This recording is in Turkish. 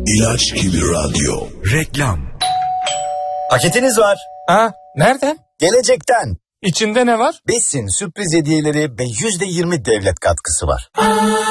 İlaç gibi radyo. Reklam. Paketiniz var. Ha, nereden? Gelecekten. İçinde ne var? Besin sürpriz hediyeleri ve %20 devlet katkısı var.